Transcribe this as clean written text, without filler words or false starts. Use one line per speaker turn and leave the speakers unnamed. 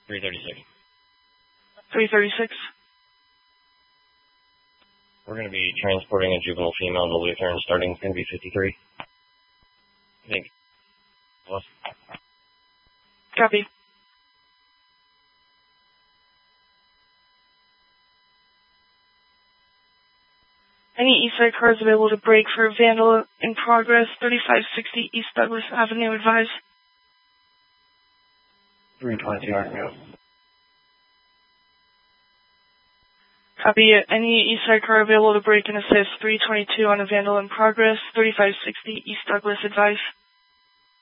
336.
336.
We're going to be transporting a juvenile female to Lutheran. Starting is going to be 53. I think. What?
Copy. Any Eastside cars available to brake for Vandal in progress, 3560 East Douglas Avenue, advise.
322 RPO.
Copy. Any Eastside car available to brake and assist, 322 on a Vandal in progress, 3560 East Douglas, advise.